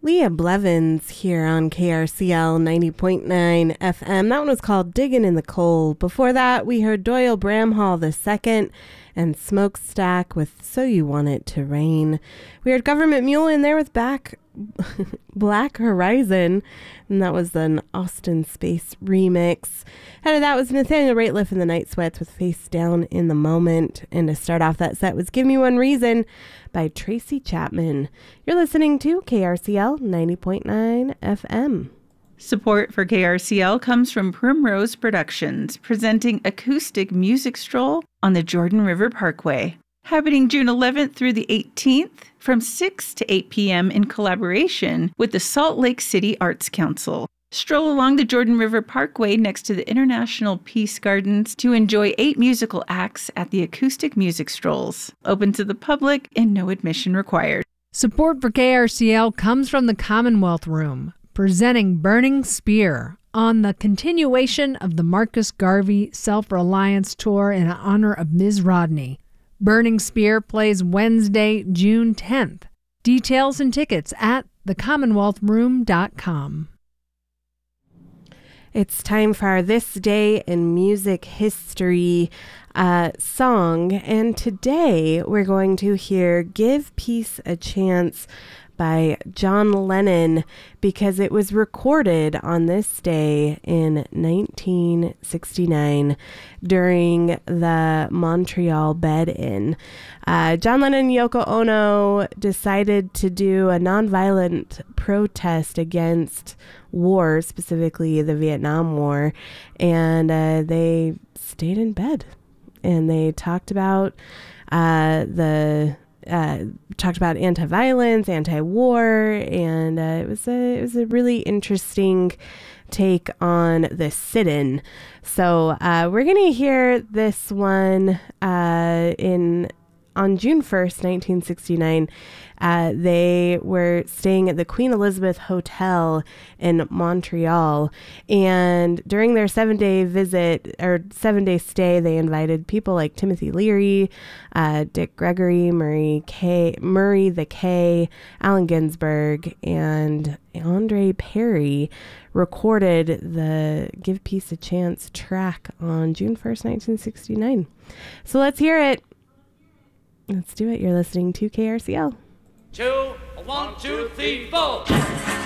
Leah Blevins here on KRCL 90.9 FM. That one was called Diggin' in the Coal. Before that, we heard Doyle Bramhall II and Smokestack with So You Want It to Rain. We heard Government Mule in there with Black Horizon, and that was an Austin Space remix. Ahead of that was Nathaniel Rateliff and the Night Sweats with Face Down in the Moment. And to start off that set was Give Me One Reason by Tracy Chapman. You're listening to KRCL 90.9 FM. Support for KRCL comes from Primrose Productions, presenting Acoustic Music Stroll on the Jordan River Parkway. Happening June 11th through the 18th from 6 to 8 p.m. in collaboration with the Salt Lake City Arts Council. Stroll along the Jordan River Parkway next to the International Peace Gardens to enjoy 8 musical acts at the Acoustic Music Strolls. Open to the public and no admission required. Support for KRCL comes from the Commonwealth Room, presenting Burning Spear on the continuation of the Marcus Garvey Self-Reliance Tour in honor of Ms. Rodney. Burning Spear plays Wednesday, June 10th. Details and tickets at thecommonwealthroom.com. It's time for our This Day in Music History song, and today we're going to hear Give Peace a Chance by John Lennon, because it was recorded on this day in 1969 during the Montreal bed-in. John Lennon and Yoko Ono decided to do a nonviolent protest against war, specifically the Vietnam War, and they stayed in bed and they talked about anti-violence, anti-war, and it was a really interesting take on the sit-in. So we're gonna hear this one on June 1st, 1969. They were staying at the Queen Elizabeth Hotel in Montreal, and during their 7-day stay, they invited people like Timothy Leary, Dick Gregory, Murray the K, Allen Ginsberg, and Andre Perry recorded the Give Peace a Chance track on June 1st, 1969. So let's hear it. Let's do it. You're listening to KRCL. 2, 1, 2, 3, 4.